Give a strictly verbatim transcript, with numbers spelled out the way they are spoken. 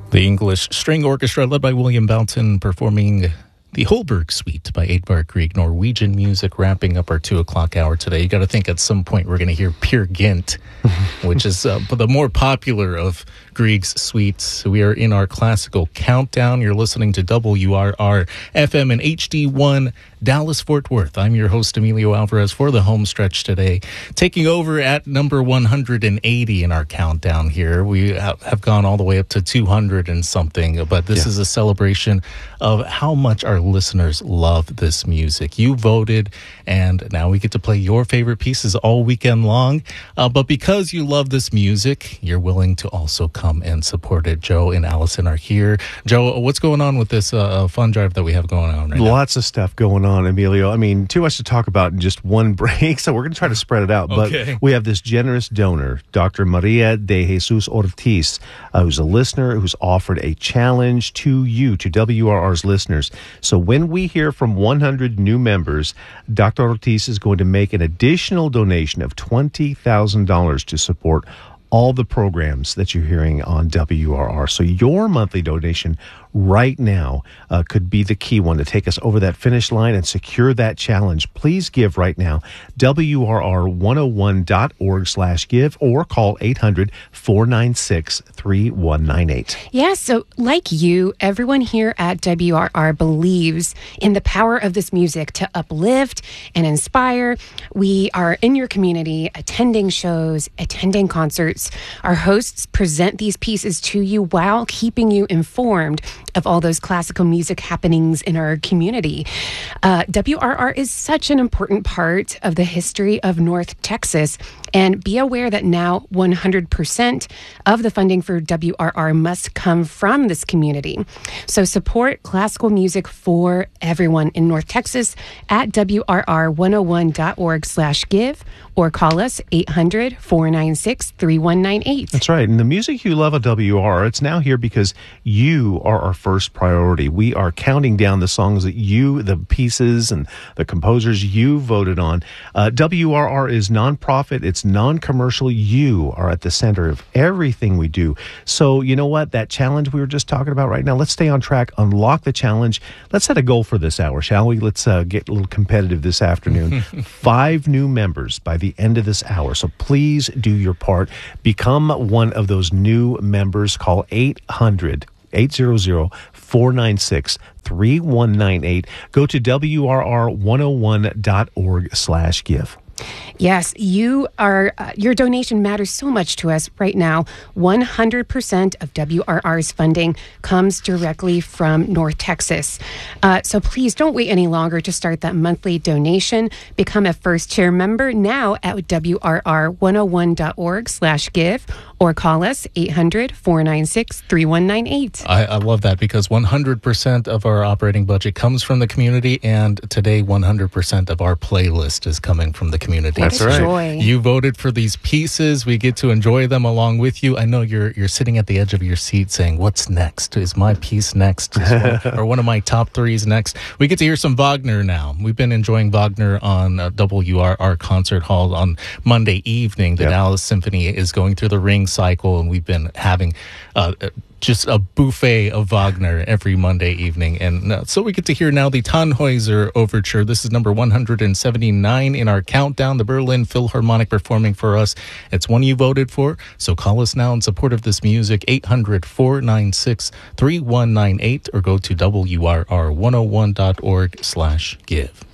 The English String Orchestra, led by William Boughton, performing the Holberg Suite by Edvard Grieg, Norwegian music, wrapping up our two o'clock hour today. You got to think at some point we're going to hear Peer Gynt, which is uh, the more popular of Grieg's suites. We are in our classical countdown. You're listening to W R R F M and H D one Dallas Fort Worth. I'm your host, Emilio Alvarez, for the home stretch today. Taking over at number one hundred eighty in our countdown here. We have gone all the way up to two hundred and something, but this yeah. is a celebration of how much our listeners love this music. You voted, and now we get to play your favorite pieces all weekend long. Uh, but because you love this music, you're willing to also come and support it. Joe and Allison are here. Joe, what's going on with this uh, fund drive that we have going on right now? Lots of stuff going on, Emilio. I mean, too much to talk about in just one break, so we're going to try to spread it out. But okay. we have this generous donor, Doctor Maria de Jesus Ortiz, uh, who's a listener who's offered a challenge to you, to W R R's listeners. So when we hear from one hundred new members, Doctor Ortiz is going to make an additional donation of twenty thousand dollars to support all the programs that you're hearing on W R R. So your monthly donation right now uh, could be the key one to take us over that finish line and secure that challenge. Please give right now, W R R one oh one dot org slash give, or call eight hundred, four nine six, three one nine eight. Yeah, so like you, everyone here at W R R believes in the power of this music to uplift and inspire. We are in your community, attending shows, attending concerts. Our hosts present these pieces to you while keeping you informed of all those classical music happenings in our community. Uh, W R R is such an important part of the history of North Texas, and be aware that now one hundred percent of the funding for W R R must come from this community. So support classical music for everyone in North Texas at W R R one oh one dot org slash give, or call us eight hundred, four nine six, three one nine eight. That's right. And the music you love at W R R, it's now here because you are our first priority. We are counting down the songs that you, the pieces and the composers you voted on. Uh, W R R is nonprofit. It's non-commercial. You are at the center of everything we do. So you know what? That challenge we were just talking about right now, let's stay on track, unlock the challenge. Let's set a goal for this hour, shall we? Let's uh, get a little competitive this afternoon. Five new members by the end of this hour. So please do your part. Become one of those new members. Call eight hundred, eight hundred, four nine six, three one nine eight. Go to W R R one oh one dot org slash give. Yes, you are. Uh, your donation matters so much to us right now. one hundred percent of W R R's funding comes directly from North Texas. Uh, so please don't wait any longer to start that monthly donation. Become a first-tier member now at W R R one oh one dot org slash give, or call us eight hundred, four nine six, three one nine eight. I, I love that, because one hundred percent of our operating budget comes from the community, and today one hundred percent of our playlist is coming from the community. That's right. Joy. You voted for these pieces. We get to enjoy them along with you. I know you're you're sitting at the edge of your seat saying, what's next? Is my piece next? Is one, or one of my top threes next? We get to hear some Wagner now. We've been enjoying Wagner on uh, W R R Concert Hall on Monday evening. The yep. Dallas Symphony is going through the ring cycle, and we've been having uh, just a buffet of Wagner every Monday evening. And uh, so we get to hear now the Tannhäuser Overture. This is number one hundred seventy-nine in our countdown, the Berlin Philharmonic performing for us. It's one you voted for, so call us now in support of this music, eight hundred, four nine six, three one nine eight, or go to W R R one oh one dot org slash give.